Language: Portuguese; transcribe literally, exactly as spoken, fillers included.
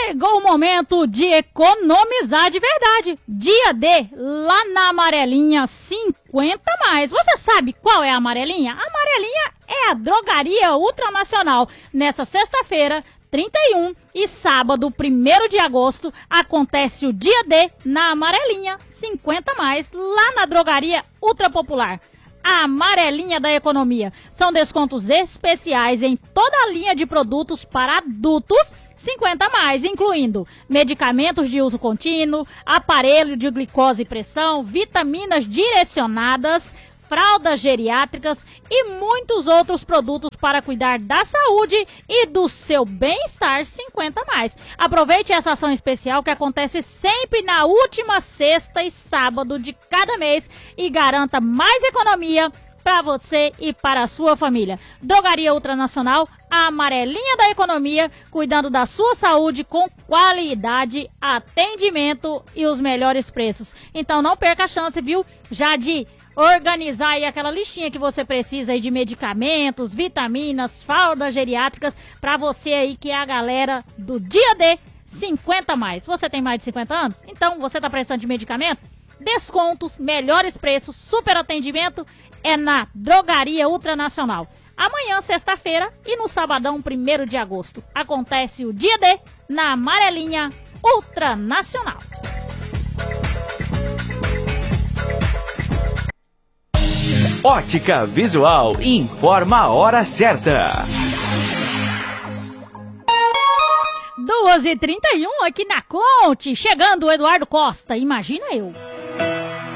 Chegou o momento de economizar de verdade. Dia D, lá na Amarelinha, cinquenta mais. Você sabe qual é a Amarelinha? A Amarelinha é a Drogaria Ultranacional. Nessa sexta-feira, trinta e um e sábado, primeiro de agosto, acontece o Dia D na Amarelinha, cinquenta mais, lá na Drogaria Ultra Popular. A Amarelinha da Economia. São descontos especiais em toda a linha de produtos para adultos, cinquenta mais, incluindo medicamentos de uso contínuo, aparelho de glicose e pressão, vitaminas direcionadas, fraldas geriátricas e muitos outros produtos para cuidar da saúde e do seu bem-estar, cinquenta mais. Aproveite essa ação especial que acontece sempre na última sexta e sábado de cada mês e garanta mais economia para você e para a sua família. Drogaria Ultranacional, a Amarelinha da Economia, cuidando da sua saúde com qualidade, atendimento e os melhores preços. Então não perca a chance, viu? Já de organizar aí aquela listinha que você precisa aí de medicamentos, vitaminas, fraldas geriátricas para você aí que é a galera do Dia D cinquenta mais. Você tem mais de cinquenta anos? Então você tá precisando de medicamento? Descontos, melhores preços, super atendimento é na Drogaria Ultranacional. Amanhã, sexta-feira, e no sabadão, primeiro de agosto, acontece o Dia D na Amarelinha Ultranacional. Ótica Visual informa a hora certa. duas e trinta e um aqui na Conte, chegando o Eduardo Costa, imagina eu.